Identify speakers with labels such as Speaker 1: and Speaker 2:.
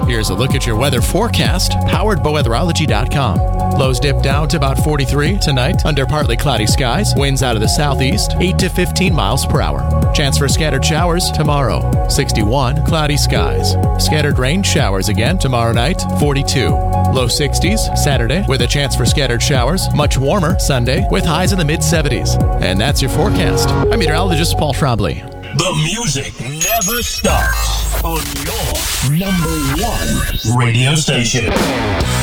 Speaker 1: Here's a look at your weather forecast, powered by weatherology.com. Lows dip down to about 43 tonight under partly cloudy skies. Winds out of the southeast, 8 to 15 miles per hour. Chance for scattered showers tomorrow, 61, cloudy skies. Scattered rain showers again tomorrow night, 42. Low 60s Saturday with a chance for scattered showers. Much warmer Sunday with highs in the mid-70s. And that's your forecast. I'm meteorologist Paul Trombley.
Speaker 2: The music never stops on your number one radio station.